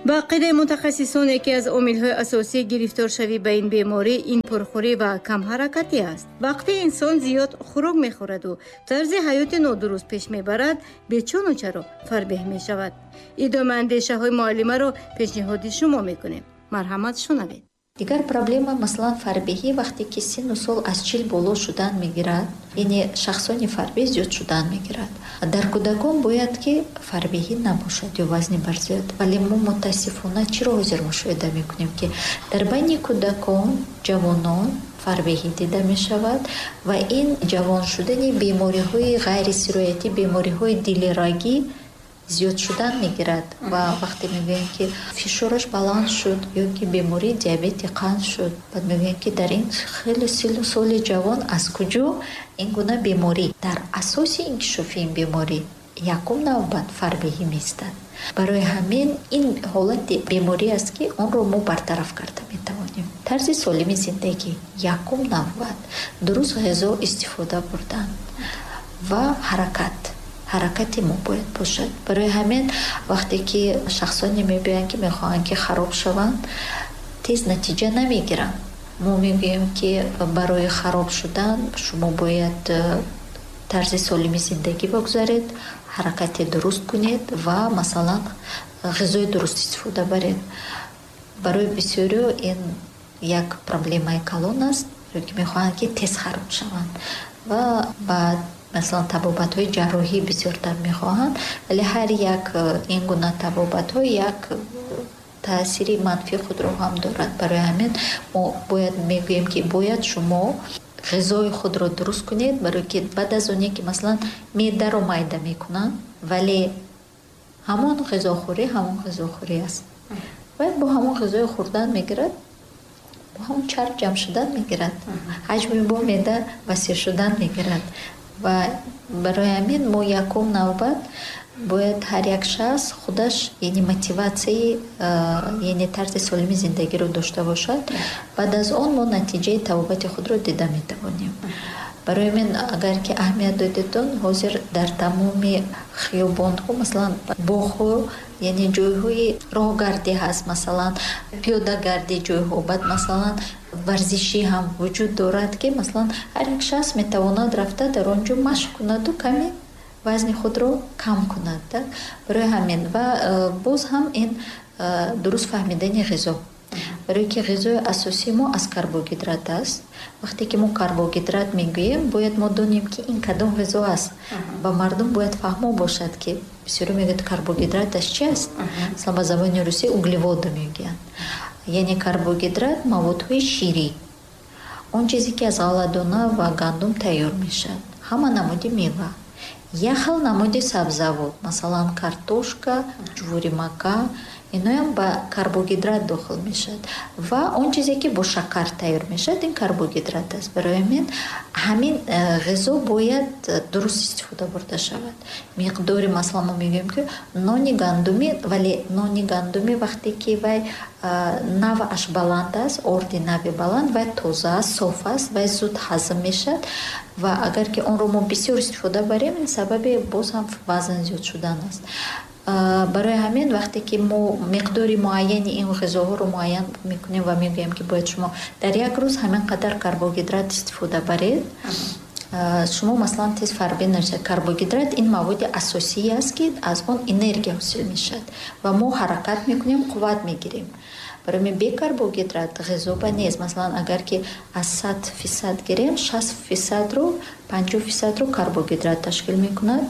ба қидри мутахассисон яке аз омилҳои асосии гирифторшавӣ ба ин беморӣ ин пурхӯрӣ ва камҳаракатӣ аст. вақте инсон зиёд хӯрок мехӯраду тарзи ҳаёти нодуруст пеш мебарад, бечону чаро фарбеҳ мешавад. идома андешаҳои муаллимаро пешниҳоди шумо мекунем. марҳамат, шунавед. дигар проблема маслан фарбеҳӣ вақте ки синну сол аз 40 боло шудан мегирад, яъне шахсони фарбеҳ зиёд шудан мегирад. дар кӯдакон бояд ки фарбеҳӣ набошад ё вазни барзиёд, вале мо мутаассифона чиро ҳозир мушоҳида мекунем ки дар байни кӯдакон, ҷавонон фарбеҳӣ дида мешавад ва ин ҷавон шудани бемориҳои ғайрисироятӣ, бемориҳои дилирагӣ зиёд шудан мегирад ва вақте мегӯем ки фишораш баланд шуд ё ки бемории диабети қанд шуд, баъд мегӯем ки дар ин хеле силу соли ҷавон аз куҷо ин гуна беморӣ. дар асоси инкишофи ин беморӣ якум навбат фарбеҳӣ меистад. барои ҳамин ин ҳолати беморӣ аст ки онро мо бартараф карда метавонем. тарзи солими зиндагӣ якум навбат дуруст ғизо истифода бурдан ва ҳаракати мо бояд бошад. барои ҳамин вақте ки шахсоне мебиёянд ки мехоҳанд ки хароб шаванд, тез натиҷа намегиранд. мо мегӯем ки барои хароб шудан шумо бояд тарзи солими зиндагӣ бигузаред, ҳаракати дуруст кунед ва масалан ғизои дуруст истифода баред. барои бисёриҳо ин як проблемаи калон аст, ки мехоҳанд ки тез хароб шаванд ва баъд масалан табобатҳои ҷарроҳӣ бисёртар мехоҳанд, вале ҳар як ин гуна табобатҳо як таъсири манфии худро ҳам дорад. барои ҳамин мо бояд мегӯем ки бояд шумо ғизои худро дуруст кунед, барои ки баъд аз оне ки масалан меъдаро майда мекунанд, вале ҳамон ғизохӯрӣ аст ва бо ҳамон ғизои хӯрдан мегирад, бо ҳамон чарб ҷамъ шудан мегирад, ҳаҷми бо меъда васеъ шудан мегирад. ва барои ҳамин мо якум навбат бояд ҳар як шахс худаш яъне мотиватсияи яъне тарзи солими зиндагиро дошта бошад. баъд аз он мо натиҷаи табобати худро дида метавонем. барои мен агар ки аҳамият додедон, ҳозир дар тамоми хиёбонҳо масалан боғҳо яъне ҷойҳои роҳгардӣ ҳаст, масалан пиёдагардӣ ҷойҳо, баъд масалан варзишӣ ҳам вуҷуд дорад ки масалан ҳар як шахс метавонад рафта дар он ҷо машқ кунаду каме вазни худро кам кунад. барои ҳамин ва боз ҳам ин дуруст фаҳмидани ғизо, барое ки ғизои асосии мо аз карбогидрат аст. вақте ки мо карбогидрат мегӯем, бояд мо донем ки ин кадом ғизо аст. ба мардум бояд фаҳмо бошад ки бисёрӣ мегӯяд карбогидраташ чи аст. масалан ба забони русӣ углеводы мегӯянд, яъне карбогидрат маводҳои ширӣ, он чизе ки аз ғалладона ва гандум тайёр мешавад, ҳама намуди мева, як хел намуди сабзавот, масалан картошка, ҷувури мака, иноям ба карбогидрат дохил мешавад ва он чизе ки бо шакар тайёр мешавад, ин карбогидрат аст. барои ҳамин ғизо бояд дуруст истифода бурда шавад. миқдори масалан мо мегӯем ки нони гандумӣ, вале нони гандумӣ вақте ки вай навъаш баланд аст, орди нави баланд, вай тоза аст, соф аст, вай зуд ҳазм мешавад ва агар ки онро мо бисёр истифода барем, ин сабаби боз ҳам вазн зиёд шудан аст. барои ҳамин вақте ки мо миқдори муайяни ин ғизоҳоро муайян мекунем ва мегӯем ки бояд шумо дар як рӯз ҳамин қадар карбогидрат истифода баред, шумо масалан тез фарбеҳ нашавед. карбогидрат ин маводи асосие аст ки аз он энергия ҳосил мешавад ва мо ҳаракат мекунем, қувват мегирем. барои бекарбогидрат ғизоба нест. масалан агар ки аз 100% гирем, 60%ро 50%ро карбогидрат ташкил мекунад,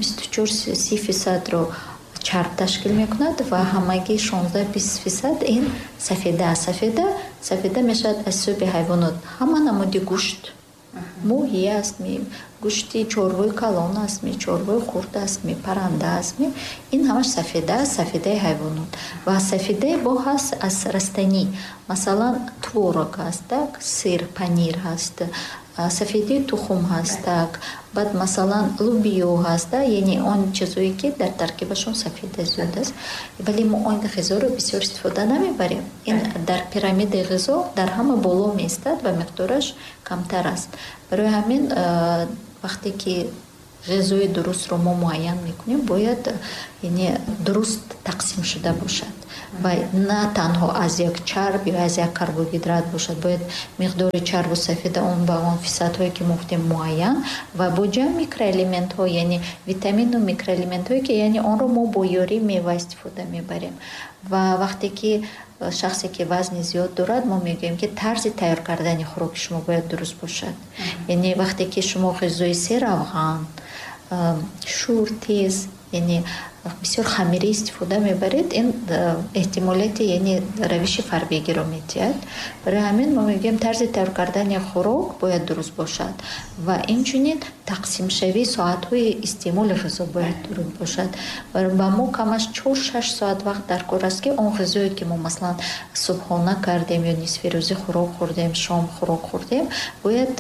24-30%ро чарб ташкил мекунад ва ҳамагӣ 16-20% ин сафеда аст. сафеда мешавад аз сӯби ҳайвонот, ҳама намуди гӯшт, моҳӣ аст, гӯшти чорвои калон аст, чорвои хурд аст, парранда аст, ин ҳамаш сафеда аст, сафедаи ҳайвонот. ва сафедаи бо ҳаст аз растанӣ, масалан творог ҳаст, сир, панир ҳаст, сафедаи тухм ҳаст, баъд масалан лубиё ҳаст, яъне он чизое ки дар таркибашон сафеда зиёд аст, вале мо он ғизоро бисёр истифода намебарем. ин дар пирамидаи ғизо дар ҳама боло меистад ва миқдораш камтар аст. барои ҳамин вақте ки ғизои дурустро мо муайян мекунем, бояд яъне дуруст тақсим шуда бошад. ва на танҳо аз як чарб ё аз як карбогидрат бошад, бояд миқдори чарбу сафеда он ба он фисадҳое ки гуфтем муайян ва бо ҷамъ микроэлементҳо, яъне витамину микроэлементҳое ки яъне онро мо бо ёрии мева истифода мебарем. Ва вақте ки шахсе ки вазни зиёд дорад, мо мегӯем ки тарзи тайёр кардани хӯроки шумо бояд дуруст бошад. Яъне вақте ки шумо ғизои серавған, шӯр, тез, яъне бисёр хамирӣ истифода мебаред, ин эҳтимолияти яъне равиши фарбегиро метиҳад. Барои ҳамин мо мегӯем тарзи тайёр кардани хӯрок бояд дуруст бошад ва инчунин тақсимшавии соатҳои истеъмоли ғизо бояд дуруст бошад. Ба мо камаш 4-6 соат вақт дар кор аст ки он ғизое ки мо маслан субҳона кардем ё нисфирӯзӣ хӯрок хӯрдем, шом хӯрок хӯрдем, бояд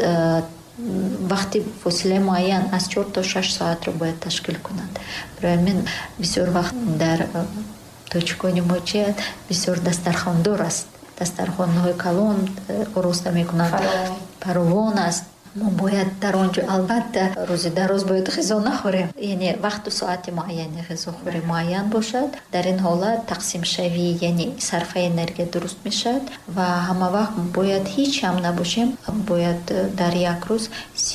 вақти фосилаи муайян аз 4 то 6 соатро бояд ташкил кунад. Барои ҳамин бисёр вақт дар точкони мо чият бисёр дастархондор аст. Дастархонҳои калон ороста мекунанд, фаровон аст. мо бояд дар он ҷо албатта рӯзи дароз бояд ғизо нахӯрем, яъне вақту соати муайяни ғизохӯрӣ муайян бошад. Дар ин ҳолат тақсимшавӣ яъне сарфаи энергия дуруст мешавад ва ҳама вақт бояд ҳеҷ ҳам набошем, бояд дар як рӯз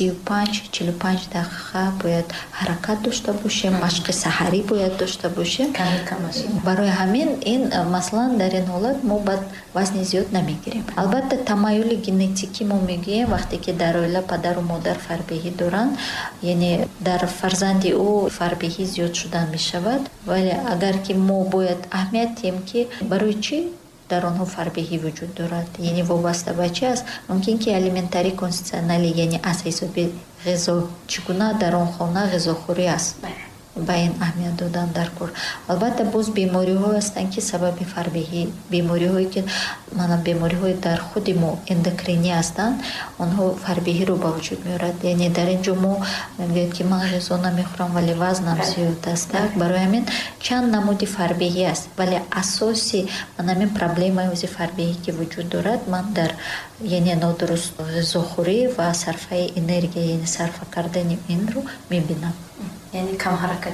35-45 дақиқа бояд ҳаракат дошта бошем, машқи саҳарӣ бояд дошта бошем. Барои ҳамин ин маслан дар ин ҳолат мо бад вазни зиёд намегирем. Албатта тамайюли генетикӣ мо мегӯем вақте ки дар оила падару модар фарбеҳӣ доранд, яъне дар фарзанди ӯ фарбеҳӣ зиёд шудан мешавад. Вале агар ки мо бояд аҳамият диҳем ки барои чӣ дар онҳо фарбеҳӣ вуҷуд дорад, яъне вобаста ба чӣ аст. Мумкин ки алиментари конституционали, яъне аз ҳисоби ғизо чӣ гуна дар он хона ғизохӯрӣ аст, ба ин аҳамият додан дар кор. Албатта боз бемориҳо ҳастанд ки сабаби фарбеҳӣ, бемориҳое ки бемориҳои дар худи мо эндокринӣ ҳастанд, онҳо фарбеҳиро ба вуҷуд меорад. Яъне дар ин ҷо мо мегӯем ки ман ғизо намехӯрам вале вазнам зиёд аст. Барои ҳамин чанд намуди фарбеҳӣ аст, вале асоси ҳамин проблемаи ози фарбеҳӣ ки вуҷуд дорад, ман дар яъне нодуруст ғизохӯрӣ ва сарфаи энергия, яъне сарфа кардани инро мебинам. یعنی کم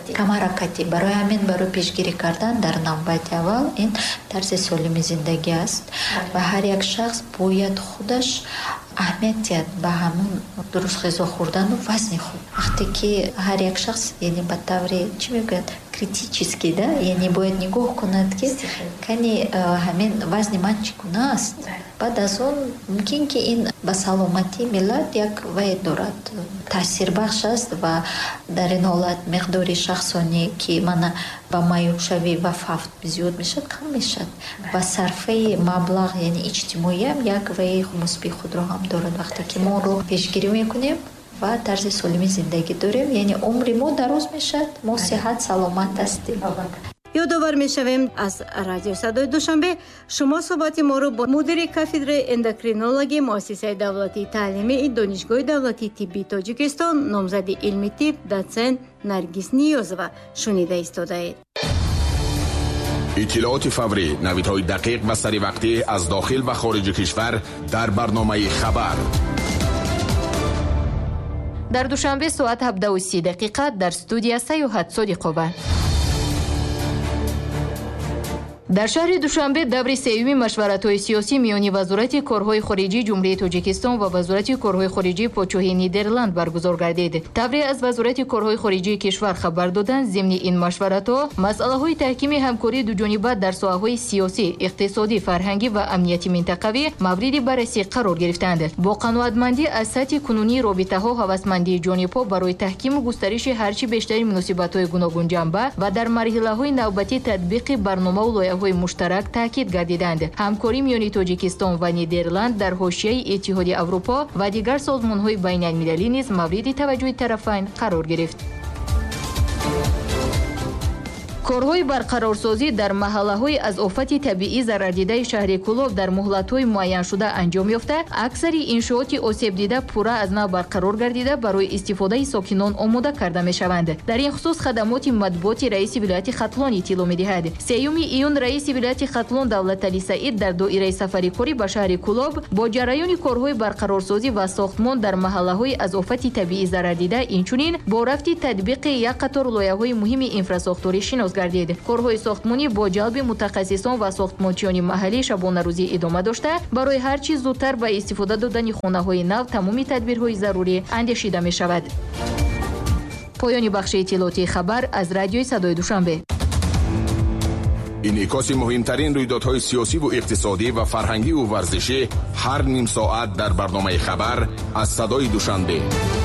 حرکتی. برای همین برای پیشگیری کردن در نوبت اول این طرز سالم زندگی است و هر یک شخص باید خودش اهمیت دهد به همون درست غذا خوردن و وزن خود. وقتی که هر یک شخص یعنی به طور چی میگوید критически, да, یعنی باید نگاه کند که کنی همین وزن من چگونه است. بعد از اون ممکن که این به سلامتی ملت یک وای دارد، تاثیر بخش است و در این حالت مقدار شخصانی که من با معیوب شوی و فوت زیاد میشد کم میشد و صرفه مبلغ یعنی اجتماعی هم یک وای مثبت خود را هم دارد. وقتی که ما رو پیشگیری میکنیم و طرز سالم زندگی داریم، یعنی عمر ما دراز میشد، ما صحت سلامت هستیم. یادآور میشویم از رادیو صدای دوشنبه شما صحبت ما رو با مدیر کافدره اندوکرینولوژی مؤسسه دولتی تعلیمی دانشگاه دولتی طبی تاجیکستان نامزد علمی طب دوچنت نرگس نیازова شنیده ایستادید. اطلاعات فوری، نویدهای دقیق و سری وقتی از داخل و خارج کشور در برنامه خبر. در دوشنبه ساعت 17:30 در استودیو سیاحت صادق‌آباد. در شهر دوشنبه دور سوم مشورت‌های سیاسی میان وزارت کارهای خارجی جمهوری تاجیکستان و وزارت کارهای خارجی پادشاهی نیدرلند برگزار گردید. تبری از وزارت کارهای خارجی کشور خبر دادند ضمن این مشورت‌ها مسائل تحکیم همکاری دوجانبه در ساحه‌های سیاسی، اقتصادی، فرهنگی و امنیتی منطقوی مورد بررسی قرار گرفتند. با قناعتمندی از سطح کنونی رابطه‌ها هوسمندی جانب‌ها برای تحکیم و گسترش هرچی بیشتر مناسبت‌های گوناگون جنبه و در مرحله‌های نوبتی تطبیق برنامه و مشترک تاکید گردیدند. همکاری میان تاجیکستان و نیدرلند در حاشیه اتحاد اروپا و دیگر سازمان‌های بین‌المللی نیز مورد توجه طرفین قرار گرفت. کارهای برقرارسازی در محله‌های از آفت طبیعی ضرردیده شهر کلوب در مهلت‌های معین شده انجام یافته، اکثر انشاءات آسیب دیده پورا از نو برقرار گردیده برای استفاده ساکنان آماده کرده می‌شوند. در این خصوص خدمات مطبوعات رئیس ولایت ختلان اطلاع می‌دهد. 3 ایون رئیس ولایت ختلان دولتعلی سعید در دایره سفری کاری به شهر کلوب با جریان کارهای برقرارسازی و ساختمان در محله‌های از آفت طبیعی ضرردیده اینچنین با رفت تطبیق یک قطار لایحه‌های مهم اینفراستراکتوری شناس гардид. Корҳои сохтмонӣ бо ҷалби мутахассисон ва сохтмончиёни маҳаллӣ шабонарӯзӣ идома дошта, барои ҳар чиз зудтар ба истифода додани хонаҳои нав тамоми тадбирҳои зарурӣ андешида мешавад. поёни бахши иттилоотии хабар аз радиои Садои Душанбе. инъикоси муҳимтарин рӯйдодҳои сиёсиву иқтисодӣ ва фарҳангиву варзишӣ ҳар ним соат дар барномаи хабар аз Садои Душанбе.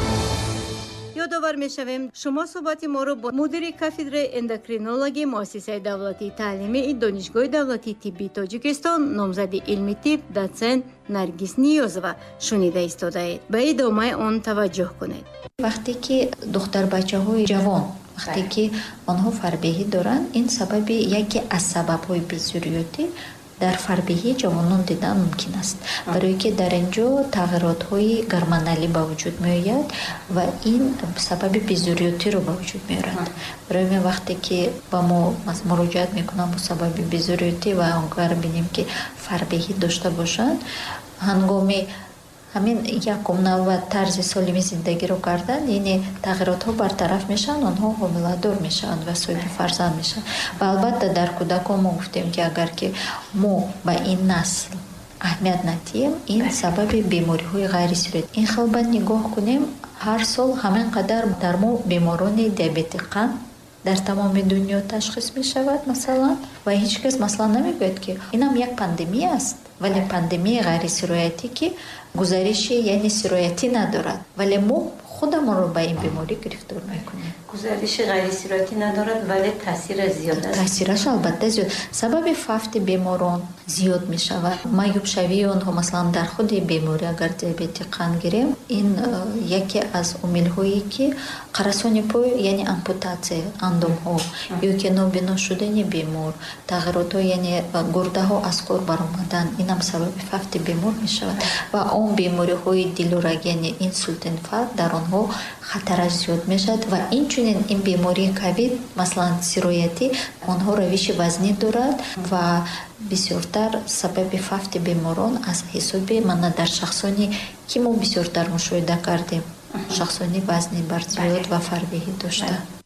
ёдовар мешавем шумо суҳбати моро бо мудири кафедраи эндокринологии муассисаи давлатии таълимии донишгоҳи давлатии тиббии Тоҷикистон номзади илми тиб доцент Наргиз Ниёзова шунида истодаед. ба идомаи он таваҷҷӯҳ кунед. вақте ки духтарбачаҳои ҷавон вақте ки онҳо фарбеҳӣ доранд, ин сабаби яке аз сабабҳои безурётӣ дар фарбеҳии ҷавонон дидан мумкин аст, барое ки дар ин ҷо тағйиротҳои гормоналӣ ба вуҷуд меояд ва ин сабаби безурётиро ба вуҷуд меорад. барои мен вақте ки ба мо муроҷиат мекунам бо сабаби безурётӣ ва онгар бинем ки фарбеҳӣ дошта бошанд, ҳангоми ҳамин якум навбат тарзи солими зиндагиро кардан, яъне тағйиротҳо бартараф мешаванд, онҳо ҳомиладор мешаванд ва соҳиби фарзанд мешаванд. ва албатта дар кӯдакон мо гуфтем ки агар ки мо ба ин насл аҳамият надиҳем, ин сабаби бемориҳои ғайрисироят. ин халбат нигоҳ кунем, ҳар сол ҳамин қадар дар мо беморони диабети қанд дар тамоми дунё ташхис мешавад масалан, ва ҳеҷ кас масалан намегӯяд ки инам як пандемия аст, вале пандемияи ғайрисироятӣ ки гузариши яъне сироятӣ надорад, вале мо худамонро ба ин беморӣ гирифтор мекунем. гузариши ғайрисироятӣ надорад, вале таъсира зиёд аст. таъсираш албатта зиёд. сабаби фафти беморон зиёд мешавад. маъюбшавии онҳо масалан дар худи беморӣ агар диабети қанд гирем, ин яке аз умилҳое ки қарасони пой яъне ампутатсия андомҳо ё ки нобино шудани бемор, тағйиротҳо яъне гурдаҳо аз кор баромадан, инам сабаби фафти бемор мешавад ва он бемориҳои дилурак яъне инсулт инфаркт дар онҳо хатараш зиёд мешавад ва инчунин ин бемории кабид масалан сироятӣ онҳо равиши вазнӣ дорад ва бисёртар сабаби фафти беморон аз ҳисоби мана дар шахсони ки мо бисёртар мушоҳида кардем, шахсони вазни барзиёд ва фарбеҳӣ дошта.